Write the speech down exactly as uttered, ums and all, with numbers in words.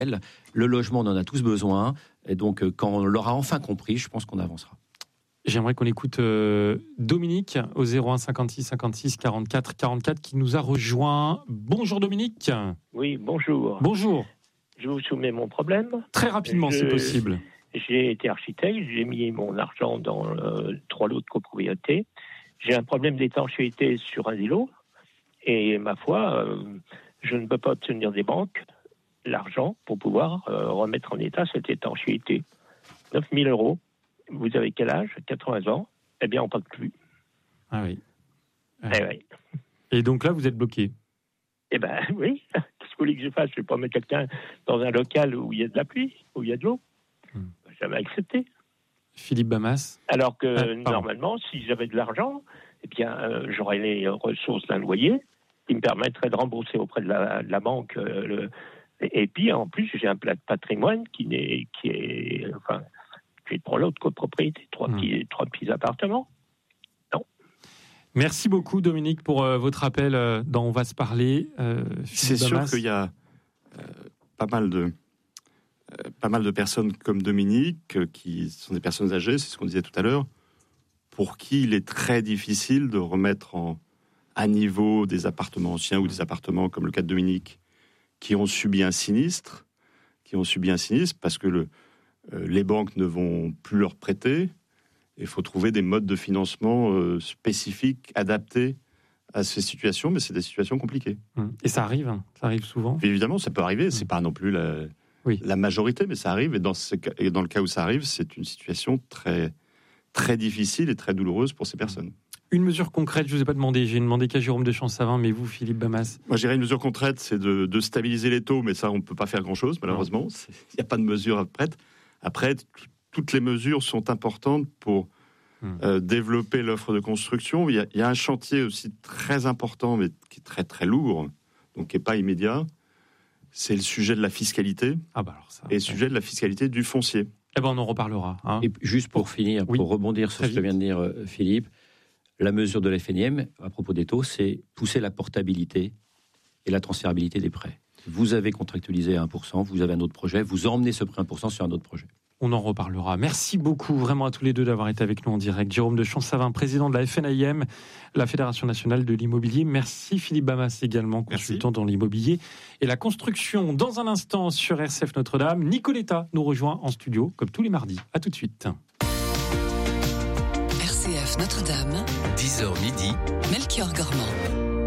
Le logement, on en a tous besoin. Et donc, quand on l'aura enfin compris, je pense qu'on avancera. J'aimerais qu'on écoute euh, Dominique au zéro un cinquante-six cinquante-six quarante-quatre quarante-quatre qui nous a rejoint. Bonjour Dominique. Oui, bonjour. Bonjour. Je vous soumets mon problème. Très rapidement, je, si possible. J'ai été architecte, j'ai mis mon argent dans euh, trois lots de copropriété. J'ai un problème d'étanchéité sur un des lots. Et ma foi, euh, je ne peux pas obtenir des banques l'argent pour pouvoir euh, remettre en état cette étanchéité. neuf mille euros. Vous avez quel âge ? quatre-vingts ans. Eh bien, on ne parle plus. Ah oui. Ah. Eh oui. Et donc là, vous êtes bloqué ? Eh bien, oui. Qu'est-ce que vous voulez que je fasse ? Je ne vais pas mettre quelqu'un dans un local où il y a de la pluie, où il y a de l'eau. Hmm. Jamais accepté. Philippe Bamas ? Alors que, ah, normalement, si j'avais de l'argent, eh bien, euh, j'aurais les ressources d'un loyer qui me permettrait de rembourser auprès de la, de la banque. Euh, le... Et puis, en plus, j'ai un plat de patrimoine qui, n'est, qui est... Enfin, j'ai trois lots de copropriété, trois, mmh. petits, trois petits appartements. Non. Merci beaucoup, Dominique, pour euh, votre appel euh, dans On va se parler. Euh, C'est sûr qu'il y a euh, pas mal de euh, pas mal de personnes comme Dominique, euh, qui sont des personnes âgées, c'est ce qu'on disait tout à l'heure, pour qui il est très difficile de remettre en, à niveau des appartements anciens ou des appartements, comme le cas de Dominique, qui ont subi un sinistre, qui ont subi un sinistre parce que le Euh, les banques ne vont plus leur prêter. Il faut trouver des modes de financement euh, spécifiques, adaptés à ces situations, mais c'est des situations compliquées. Et ça arrive, hein. Ça arrive souvent. Et évidemment, ça peut arriver. C'est pas non plus la, oui. la majorité, mais ça arrive. Et dans, ce, et dans le cas où ça arrive, c'est une situation très, très difficile et très douloureuse pour ces personnes. Une mesure concrète, je ne vous ai pas demandé, j'ai demandé qu'à Jérôme de Champsavin, mais vous, Philippe Bamas ? Moi, je dirais une mesure concrète, c'est de, de stabiliser les taux, mais ça, on ne peut pas faire grand-chose, malheureusement. Il n'y a pas de mesure prête. Après, t- toutes les mesures sont importantes pour mmh. euh, développer l'offre de construction. Il y, a, il y a un chantier aussi très important, mais qui est très très lourd, donc qui n'est pas immédiat. C'est le sujet de la fiscalité ah bah alors ça, et le ouais. sujet de la fiscalité du foncier. Eh ben, on en reparlera. Hein. Et juste pour finir, oui. pour rebondir sur ce que vient de dire euh, Philippe, la mesure de l'F N I M, à propos des taux, c'est pousser la portabilité et la transférabilité des prêts. Vous avez contractualisé à un pour cent, vous avez un autre projet, vous emmenez ce prêt un pour cent sur un autre projet. On en reparlera. Merci beaucoup vraiment à tous les deux d'avoir été avec nous en direct. Jérôme de Champsavin, président de la F N I M, la Fédération nationale de l'immobilier. Merci Philippe Bamas également, consultant Merci. Dans l'immobilier et la construction. Dans un instant sur R C F Notre-Dame, Nicoletta nous rejoint en studio comme tous les mardis. À tout de suite. R C F Notre-Dame, dix heures midi, Melchior Gormand.